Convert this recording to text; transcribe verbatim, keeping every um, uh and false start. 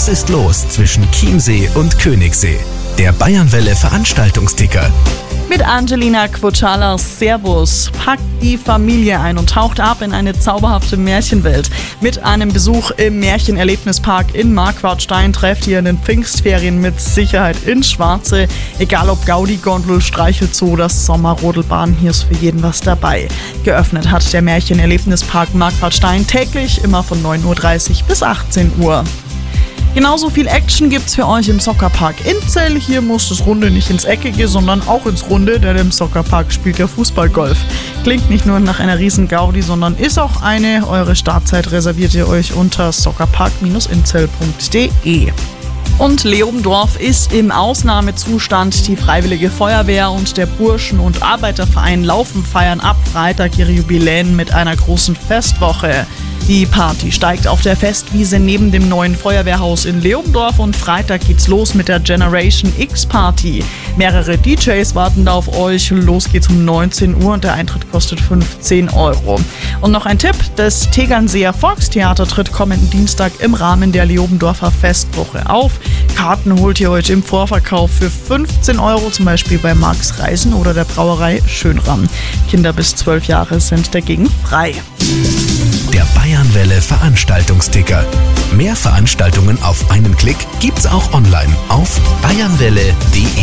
Was ist los zwischen Chiemsee und Königssee? Der Bayernwelle Veranstaltungsticker. Mit Angelina Quochalas Servus packt die Familie ein und taucht ab in eine zauberhafte Märchenwelt. Mit einem Besuch im Märchenerlebnispark in Marquartstein trefft ihr in den Pfingstferien mit Sicherheit ins Schwarze. Egal ob Gaudi-Gondel, Streichelzoo oder Sommerrodelbahn, hier ist für jeden was dabei. Geöffnet hat der Märchenerlebnispark Marquartstein täglich immer von neun Uhr dreißig bis achtzehn Uhr. Genauso viel Action gibt's für euch im Soccerpark Inzell. Hier muss das Runde nicht ins Eckige, sondern auch ins Runde, denn im Soccerpark spielt ja Fußballgolf. Klingt nicht nur nach einer riesen Gaudi, sondern ist auch eine. Eure Startzeit reserviert ihr euch unter soccerpark inzell punkt de. Und Leobendorf ist im Ausnahmezustand. Die Freiwillige Feuerwehr und der Burschen- und Arbeiterverein Laufen feiern ab Freitag ihre Jubiläen mit einer großen Festwoche. Die Party steigt auf der Festwiese neben dem neuen Feuerwehrhaus in Leobendorf und Freitag geht's los mit der Generation X Party. Mehrere D Js warten da auf euch. Los geht's um neunzehn Uhr und der Eintritt kostet fünfzehn Euro. Und noch ein Tipp, das Tegernseer Volkstheater tritt kommenden Dienstag im Rahmen der Leobendorfer Festwoche auf. Karten holt ihr euch im Vorverkauf für fünfzehn Euro, zum Beispiel bei Marx Reisen oder der Brauerei Schönram. Kinder bis zwölf Jahre sind dagegen frei. Der Bayernwelle Veranstaltungsticker. Mehr Veranstaltungen auf einen Klick gibt's auch online auf bayernwelle punkt de.